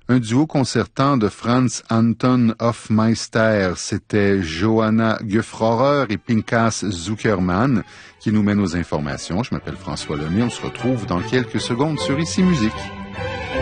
un duo concertant de Franz Anton Hofmeister. C'était Johanna Gefrorer et Pinkas Zuckermann qui nous mènent aux informations. Je m'appelle François Lemay. On se retrouve dans quelques secondes sur Ici Musique.